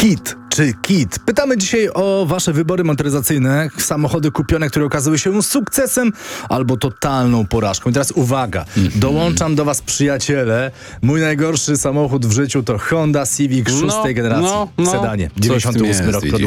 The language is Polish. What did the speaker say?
Hit czy kit? Pytamy dzisiaj o wasze wybory motoryzacyjne, samochody kupione, które okazały się sukcesem albo totalną porażką. I teraz uwaga, dołączam do was, przyjaciele. Mój najgorszy samochód w życiu to Honda Civic 6. generacji w sedanie. 98 rok produkcji.